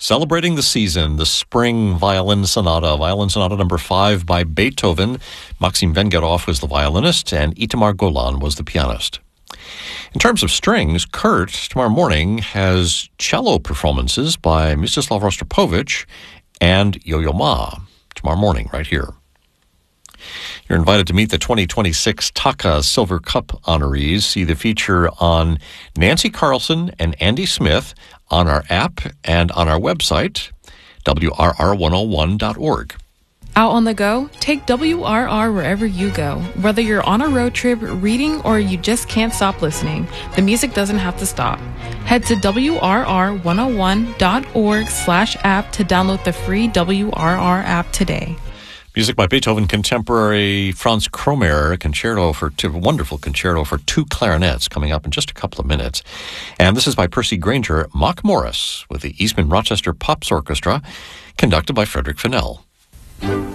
Celebrating the season, the Spring Violin Sonata number 5 by Beethoven. Maxim Vengerov was the violinist, and Itamar Golan was the pianist. In terms of strings, Kurt, tomorrow morning, has cello performances by Mstislav Rostropovich and Yo-Yo Ma, tomorrow morning, right here. You're invited to meet the 2026 Taka Silver Cup honorees. See the feature on Nancy Carlson and Andy Smith on our app and on our website, WRR101.org. Out on the go? Take WRR wherever you go. Whether you're on a road trip, reading, or you just can't stop listening, the music doesn't have to stop. Head to WRR101.org/app to download the free WRR app today. Music by Beethoven contemporary Franz Kromer, wonderful concerto for 2 clarinets, coming up in just a couple of minutes. And this is by Percy Grainger, Mock Morris, with the Eastman Rochester Pops Orchestra, conducted by Frederick Fennell.